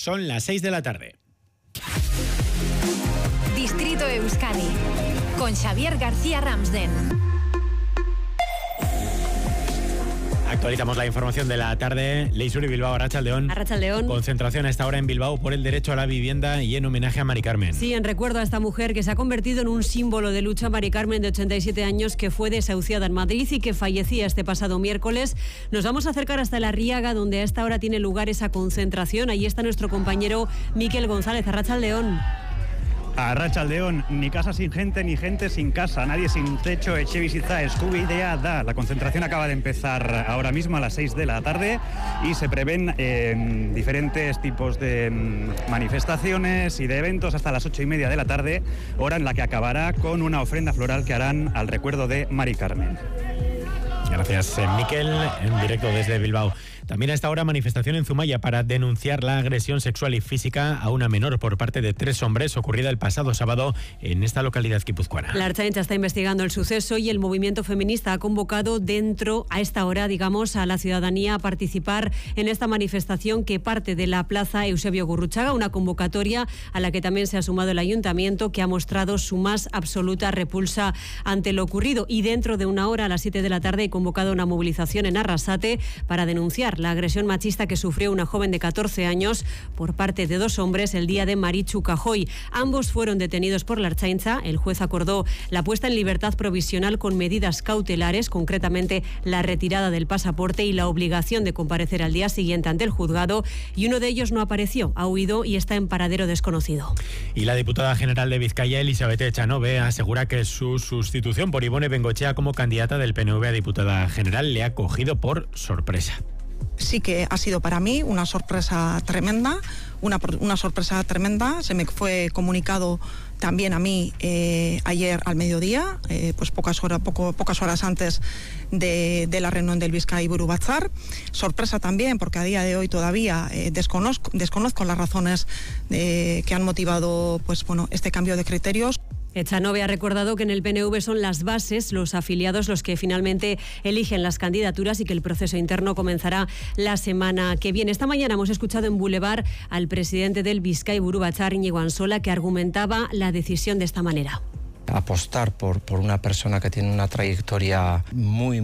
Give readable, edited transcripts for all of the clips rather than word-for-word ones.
Son las 6 de la tarde. Distrito Euskadi, con Xavier García Ramsden. Actualizamos la información de la tarde. Leisuri Bilbao, Arratsaldeón. Arratsaldeón. Concentración a esta hora en Bilbao por el derecho a la vivienda y en homenaje a Mari Carmen. Sí, en recuerdo a esta mujer que se ha convertido en un símbolo de lucha, Mari Carmen, de 87 años, que fue desahuciada en Madrid y que fallecía este pasado miércoles. Nos vamos a acercar hasta La Riaga, donde a esta hora tiene lugar esa concentración. Ahí está nuestro compañero Miquel González. Arratsaldeón. Arratsaldeón, ni casa sin gente, ni gente sin casa, nadie sin techo, etxebizitza eskubidea da. La concentración acaba de empezar ahora mismo a las 6 de la tarde y se prevén diferentes tipos de manifestaciones y de eventos hasta las 8:30 de la tarde, hora en la que acabará con una ofrenda floral que harán al recuerdo de Mari Carmen. Gracias, Miquel, en directo desde Bilbao. También a esta hora manifestación en Zumaya para denunciar la agresión sexual y física a una menor por parte de 3 hombres ocurrida el pasado sábado en esta localidad guipuzcoana. La Ertzaintza está investigando el suceso y el movimiento feminista ha convocado a esta hora, a la ciudadanía a participar en esta manifestación que parte de la plaza Eusebio Gurruchaga, una convocatoria a la que también se ha sumado el ayuntamiento, que ha mostrado su más absoluta repulsa ante lo ocurrido. Y dentro de una hora, a las 7 de la tarde, he convocado una movilización en Arrasate para denunciar la agresión machista que sufrió una joven de 14 años por parte de 2 hombres el día de Marichu Cajoy. Ambos fueron detenidos por la Ertzaintza. El juez acordó la puesta en libertad provisional con medidas cautelares, concretamente la retirada del pasaporte y la obligación de comparecer al día siguiente ante el juzgado, y uno de ellos no apareció, ha huido y está en paradero desconocido. Y la diputada general de Vizcaya, Elizabeth Echanove, asegura que su sustitución por Ibone Bengoechea como candidata del PNV a diputada general le ha cogido por sorpresa. Sí que ha sido para mí una sorpresa tremenda, una sorpresa tremenda. Se me fue comunicado también a mí ayer al mediodía, pues pocas horas antes de la reunión del Bizkai Buru Batzar. Sorpresa también porque a día de hoy todavía desconozco las razones que han motivado este cambio de criterios. Echanove ha recordado que en el PNV son las bases, los afiliados, los que finalmente eligen las candidaturas y que el proceso interno comenzará la semana que viene. Esta mañana hemos escuchado en Boulevard al presidente del Bizkai Buru Batzar, Íñigo Ansola, que argumentaba la decisión de esta manera. Apostar por una persona que tiene una trayectoria muy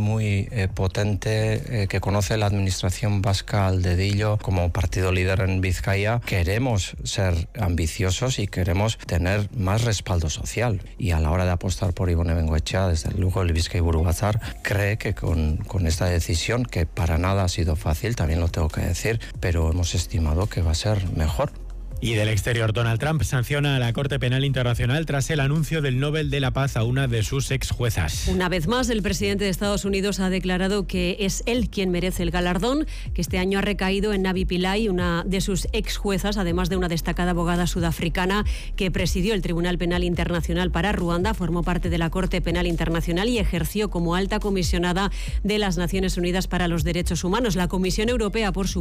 potente, que conoce la administración vasca al dedillo como partido líder en Vizcaya. Queremos ser ambiciosos y queremos tener más respaldo social. Y a la hora de apostar por Ibone Bengoechea, desde luego el Bizkai Buru Batzar cree que con esta decisión, que para nada ha sido fácil, también lo tengo que decir, pero hemos estimado que va a ser mejor. Y del exterior, Donald Trump sanciona a la Corte Penal Internacional tras el anuncio del Nobel de la Paz a una de sus ex juezas. Una vez más, el presidente de Estados Unidos ha declarado que es él quien merece el galardón, que este año ha recaído en Navi Pillay, una de sus ex juezas, además de una destacada abogada sudafricana que presidió el Tribunal Penal Internacional para Ruanda, formó parte de la Corte Penal Internacional y ejerció como alta comisionada de las Naciones Unidas para los Derechos Humanos. La Comisión Europea, por su